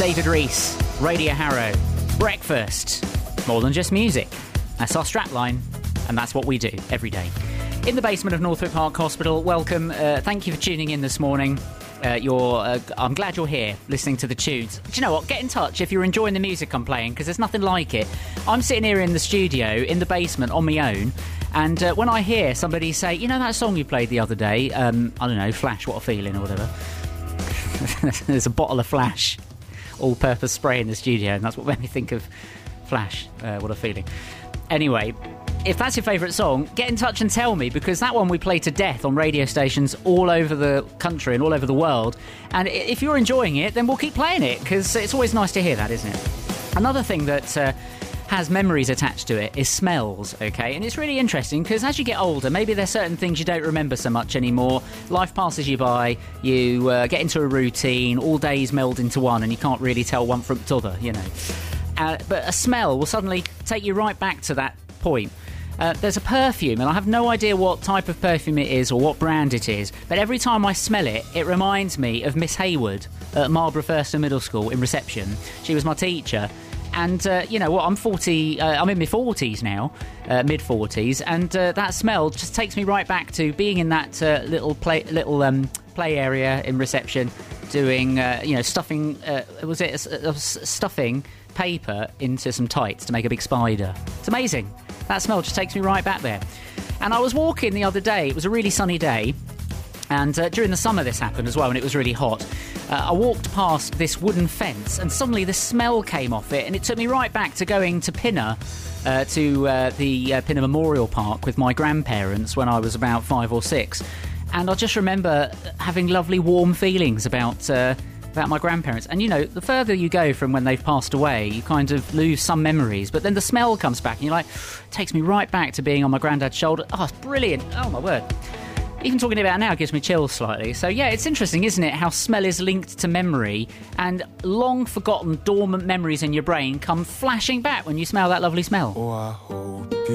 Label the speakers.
Speaker 1: David Rees, Radio Harrow, Breakfast, more than just music. That's our strapline, and that's what we do every day. In the basement of Northwick Park Hospital, welcome. Thank you for tuning in this morning. I'm glad you're here listening to the tunes. Do you know what? Get in touch if you're enjoying the music I'm playing, because there's nothing like it. I'm sitting here in the studio, in the basement, on my own, and when I hear somebody say, you know that song you played the other day, I don't know, Flash, What a Feeling, or whatever. There's a bottle of Flash all-purpose spray in the studio, and that's what made me think of Flash, What a Feeling. Anyway, if that's your favourite song, get in touch and tell me, because that one we play to death on radio stations all over the country and all over the world, and if you're enjoying it, then we'll keep playing it, because it's always nice to hear that, isn't it? Another thing that has memories attached to it is smells, okay? And it's really interesting because as you get older, maybe there's certain things you don't remember so much anymore. Life passes you by, you get into a routine, all days meld into one, and you can't really tell one from the other, you know. But a smell will suddenly take you right back to that point. There's a perfume, and I have no idea what type of perfume it is or what brand it is, but every time I smell it, it reminds me of Miss Hayward at Marlborough First and Middle School in reception. She was my teacher. And you know what? I'm 40. I'm in my 40s now, mid-40s, and that smell just takes me right back to being in that little play area in reception, doing stuffing. Stuffing paper into some tights to make a big spider? It's amazing. That smell just takes me right back there. And I was walking the other day. It was a really sunny day. And during the summer this happened as well, and it was really hot. I walked past this wooden fence, and suddenly the smell came off it, and it took me right back to going to Pinner, to the Pinner Memorial Park with my grandparents when I was about 5 or 6. And I just remember having lovely warm feelings about my grandparents. And, you know, the further you go from when they've passed away, you kind of lose some memories. But then the smell comes back, and you're like, it takes me right back to being on my granddad's shoulder. Oh, it's brilliant. Oh, my word. Even talking about it now gives me chills slightly. So, yeah, it's interesting, isn't it, how smell is linked to memory, and long-forgotten, dormant memories in your brain come flashing back when you smell that lovely smell.
Speaker 2: Oh, I hope